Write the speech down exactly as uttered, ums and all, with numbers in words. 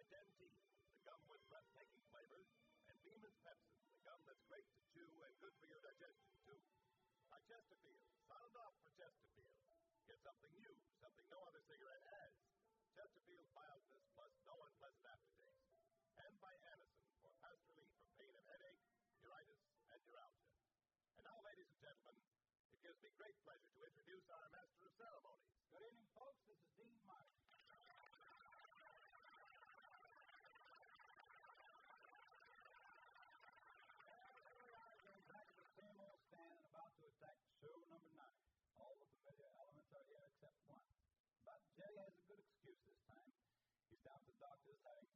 Gen T, the gum with breathtaking flavor, and Beeman's Pepsin, the gum that's great to chew and good for your digestion, too. By Chesterfield, sound off for Chesterfield. Get something new, something no other cigarette has. Chesterfield mildness plus no unpleasant aftertaste. And by Anacin for fast relief from pain and headache, neuritis, and neuralgia. And now, ladies and gentlemen, it gives me great pleasure to introduce our Master of Ceremonies. Good evening, folks. This is Dean Martin. Back at the same old stand and about to attack show number nine. All the familiar elements are here except one. But Jerry has a good excuse this time. He's down at the doctor's having